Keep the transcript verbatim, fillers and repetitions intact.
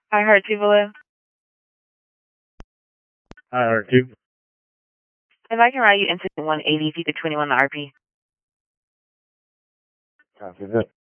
I heard Tuvalu. I heard two. If I can route you into one eighty, if you could twenty-one the R P. Copy that.